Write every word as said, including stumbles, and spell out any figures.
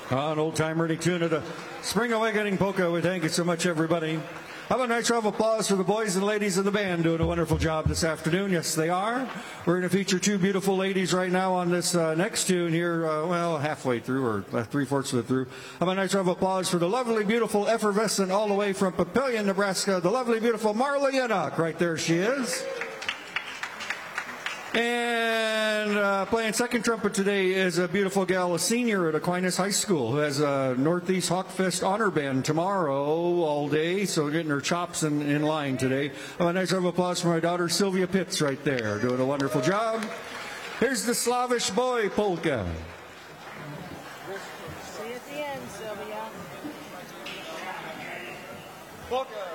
An old-time Ernie tune of the Spring Awakening Polka. We thank you so much, everybody. How about a nice round of applause for the boys and ladies of the band doing a wonderful job this afternoon? Yes, they are. We're going to feature two beautiful ladies right now on this uh, next tune here, uh, well, halfway through or uh, three-fourths of it through. How about a nice round of applause for the lovely, beautiful, effervescent, all the way from Papillion, Nebraska, the lovely, beautiful Marla Yannock. Right there she is. And uh, playing second trumpet today is a beautiful gal, a senior at Aquinas High School, who has a Northeast Hawkfest honor band tomorrow all day, so getting her chops in, in line today. Oh, a nice round of applause for my daughter, Sylvia Pitts, right there, doing a wonderful job. Here's the Slavish Boy Polka. See you at the end, Sylvia. Polka.